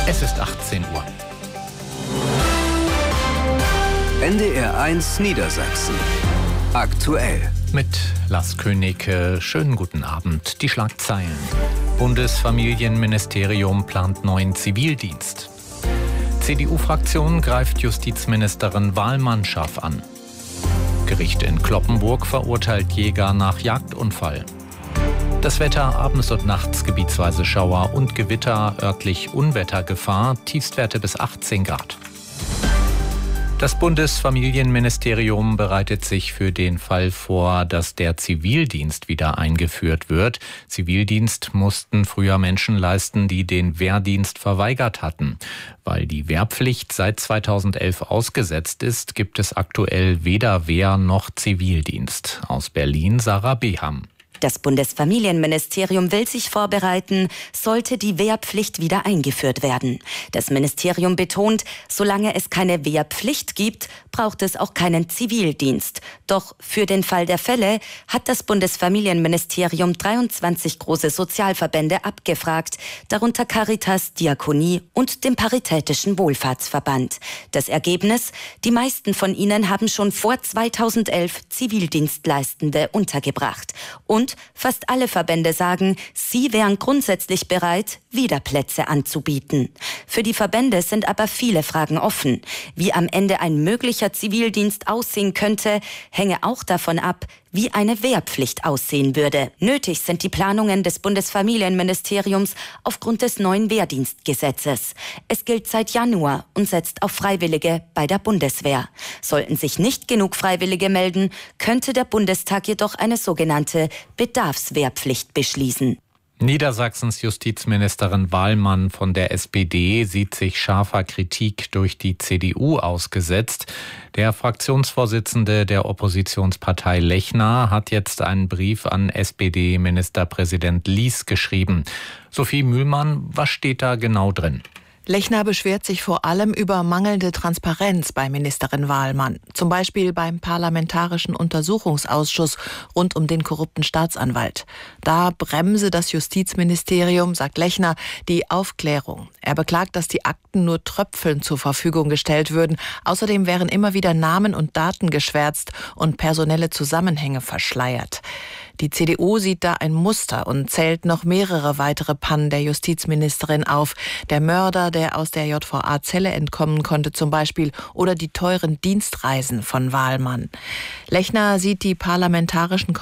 Es ist 18 Uhr. NDR 1 Niedersachsen. Aktuell. Mit Lars König, schönen guten Abend. Die Schlagzeilen. Bundesfamilienministerium plant neuen Zivildienst. CDU-Fraktion greift Justizministerin Wahlmann scharf an. Gericht in Cloppenburg verurteilt Jäger nach Jagdunfall. Das Wetter abends und nachts gebietsweise Schauer und Gewitter, örtlich Unwettergefahr, Tiefstwerte bis 18 Grad. Das Bundesfamilienministerium bereitet sich für den Fall vor, dass der Zivildienst wieder eingeführt wird. Zivildienst mussten früher Menschen leisten, die den Wehrdienst verweigert hatten. Weil die Wehrpflicht seit 2011 ausgesetzt ist, gibt es aktuell weder Wehr- noch Zivildienst. Aus Berlin Sarah Beham. Das Bundesfamilienministerium will sich vorbereiten, sollte die Wehrpflicht wieder eingeführt werden. Das Ministerium betont, solange es keine Wehrpflicht gibt, braucht es auch keinen Zivildienst. Doch für den Fall der Fälle hat das Bundesfamilienministerium 23 große Sozialverbände abgefragt, darunter Caritas, Diakonie und dem Paritätischen Wohlfahrtsverband. Das Ergebnis? Die meisten von ihnen haben schon vor 2011 Zivildienstleistende untergebracht. Und fast alle Verbände sagen, sie wären grundsätzlich bereit, wieder Plätze anzubieten. Für die Verbände sind aber viele Fragen offen. Wie am Ende ein möglicher Zivildienst aussehen könnte, hänge auch davon ab, wie eine Wehrpflicht aussehen würde. Nötig sind die Planungen des Bundesfamilienministeriums aufgrund des neuen Wehrdienstgesetzes. Es gilt seit Januar und setzt auf Freiwillige bei der Bundeswehr. Sollten sich nicht genug Freiwillige melden, könnte der Bundestag jedoch eine sogenannte Bedarfswehrpflicht beschließen. Niedersachsens Justizministerin Wahlmann von der SPD sieht sich scharfer Kritik durch die CDU ausgesetzt. Der Fraktionsvorsitzende der Oppositionspartei Lechner hat jetzt einen Brief an SPD-Ministerpräsident Lies geschrieben. Sophie Mühlmann, was steht da genau drin? Lechner beschwert sich vor allem über mangelnde Transparenz bei Ministerin Wahlmann. Zum Beispiel beim Parlamentarischen Untersuchungsausschuss rund um den korrupten Staatsanwalt. Da bremse das Justizministerium, sagt Lechner, die Aufklärung. Er beklagt, dass die Akten nur tröpfelnd zur Verfügung gestellt würden. Außerdem wären immer wieder Namen und Daten geschwärzt und personelle Zusammenhänge verschleiert. Die CDU sieht da ein Muster und zählt noch mehrere weitere Pannen der Justizministerin auf. Der Mörder, der aus der JVA-Zelle entkommen konnte zum Beispiel, oder die teuren Dienstreisen von Wahlmann. Lechner sieht die parlamentarischen